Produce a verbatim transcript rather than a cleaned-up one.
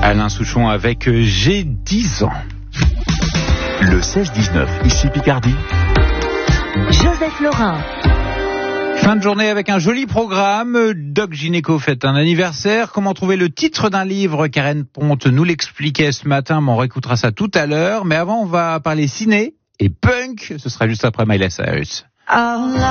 Alain Souchon avec euh, J'ai dix ans. Le seize dix-neuf, ici Picardie. Joseph Laurin. Fin de journée avec un joli programme. Doc Gynéco fête un anniversaire. Comment trouver le titre d'un livre? Karen Ponte nous l'expliquait ce matin, mais on réécoutera ça tout à l'heure. Mais avant, on va parler ciné et punk. Ce sera juste après Miley Cyrus.